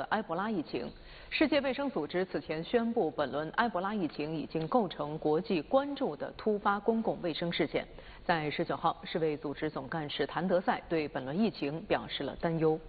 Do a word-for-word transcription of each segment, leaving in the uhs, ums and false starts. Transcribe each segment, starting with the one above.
的埃博拉疫情。世界卫生组织此前宣布，本轮埃博拉疫情已经构成国际关注的突发公共卫生事件。在十九号，世卫组织总干事谭德赛对本轮疫情表示了担忧。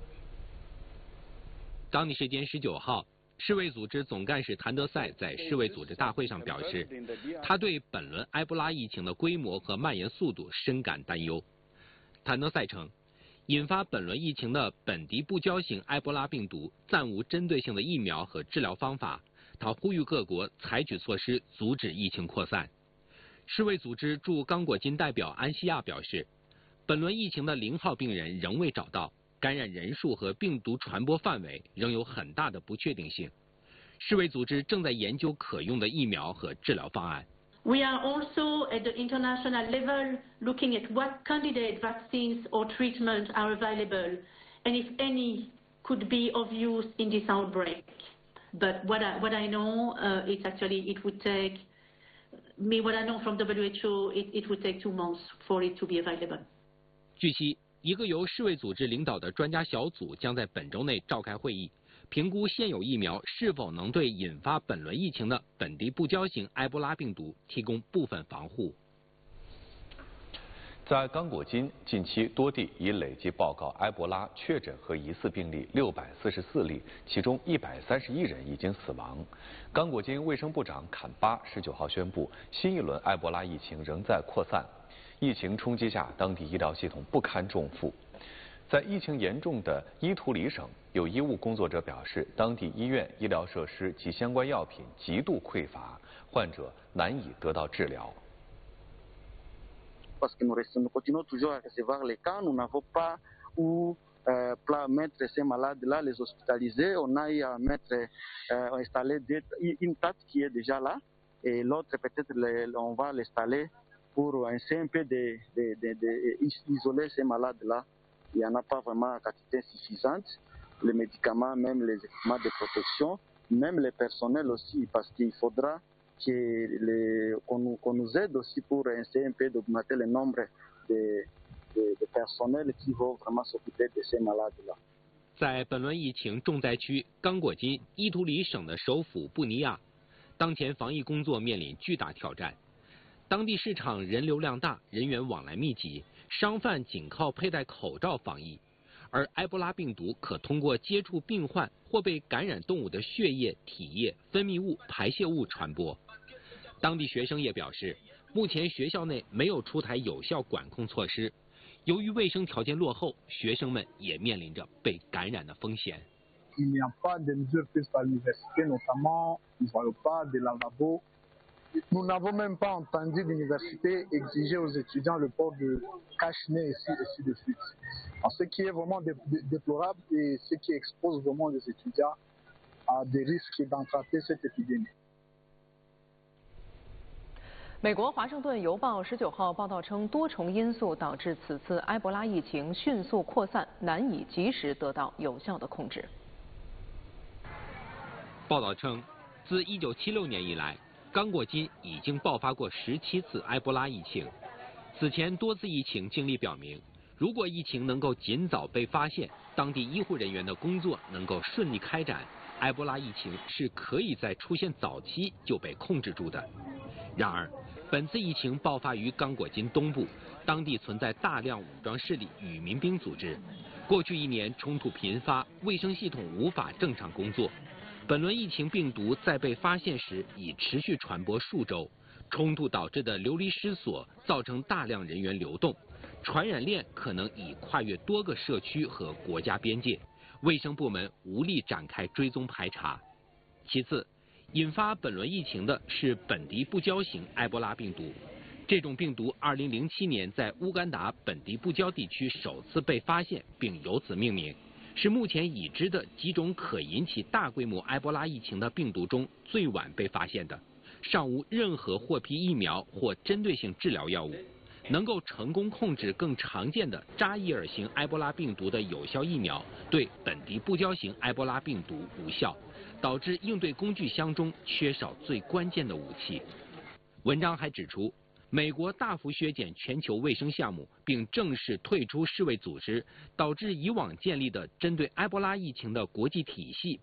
当地时间十九号，世卫组织总干事谭德赛在世卫组织大会上表示，他对本轮埃博拉疫情的规模和蔓延速度深感担忧。谭德赛称，引发本轮疫情的本地不交型埃博拉病毒暂无针对性的疫苗和治疗方法，他呼吁各国采取措施阻止疫情扩散。世卫组织驻刚果金代表安西亚表示，本轮疫情的零号病人仍未找到，感染人数和病毒传播范围仍有很大的不确定性。世卫组织正在研究可用的疫苗和治疗方案。 We are also at the international level looking at what candidate vaccines or treatments are available and if any could be of use in this outbreak. But what I, what I know uh, is actually it would take, me what I know from W H O, it, it would take two months for it to be available. 据悉，一个由世卫组织领导的专家小组将在本周内召开会议，评估现有疫苗是否能对引发本轮疫情的本地不交型埃博拉病毒提供部分防护。 在刚果金，近期多地已累计报告埃博拉确诊和疑似病例六百四十四例，其中一百三十一人已经死亡。刚果金卫生部长坎巴十九号宣布，新一轮埃博拉疫情仍在扩散，疫情冲击下，当地医疗系统不堪重负。在疫情严重的伊图里省，有医务工作者表示，当地医院医疗设施及相关药品极度匮乏，患者难以得到治疗。 Parce que nous, restons, nous continuons toujours à recevoir les cas, nous n'avons pas où euh, mettre ces malades-là, les hospitaliser. On a eu à mettre, euh, installer des, une table qui est déjà là, et l'autre peut-être les, on va l'installer pour essayer un peu de, de, de, de isoler ces malades-là. Il n'y en a pas vraiment en quantité suffisante. Les médicaments, même les équipements de protection, même les personnels aussi, parce qu'il faudra qu'on nous, qu'on nous aide aussi pour essayer un peu d'augmenter le nombre de, de, de personnels qui vont vraiment s'occuper de ces malades-là. 在本轮疫情重灾区刚果金伊图里省的首府布尼亚，当前防疫工作面临巨大挑战。当地市场人流量大，人员往来密集，商贩仅靠佩戴口罩防疫，而埃博拉病毒可通过接触病患或被感染动物的血液、体液、分泌物、排泄物传播。当地学生也表示，目前学校内没有出台有效管控措施，由于卫生条件落后，学生们也面临着被感染的风险。 Il n'y a pas de mesures prises par l'université, notamment ils n'ont pas de lavabo. Nous n'avons même pas entendu l'université exiger aux étudiants le port de cache-nez ici, ainsi de suite. Alors, ce qui est vraiment dé dé déplorable et ce qui expose vraiment les étudiants à des risques d'attraper cette épidémie. 美国《华盛顿邮报》十九号报道称，多重因素导致此次埃博拉疫情迅速扩散，难以及时得到有效的控制。 报道称，自一九七六年以来，刚果金已经爆发过十七次埃博拉疫情。此前多次疫情经历表明，如果疫情能够尽早被发现，当地医护人员的工作能够顺利开展，埃博拉疫情是可以在出现早期就被控制住的。然而，本次疫情爆发于刚果金东部，当地存在大量武装势力与民兵组织。过去一年冲突频发，卫生系统无法正常工作。本轮疫情病毒在被发现时已持续传播数周，冲突导致的流离失所造成大量人员流动，传染链可能已跨越多个社区和国家边界，卫生部门无力展开追踪排查。其次，引发本轮疫情的是本地不交型埃博拉病毒。这种病毒二零零七年在乌干达本地不交地区首次被发现，并由此命名，是目前已知的几种可引起大规模埃博拉疫情的病毒中最晚被发现的，尚无任何获批疫苗或针对性治疗药物。能够成功控制更常见的扎伊尔型埃博拉病毒的有效疫苗对本地不交型埃博拉病毒无效，导致应对工具箱中缺少最关键的武器。文章还指出，美国大幅削减全球卫生项目，并正式退出世卫组织，导致以往建立的针对埃博拉疫情的国际体系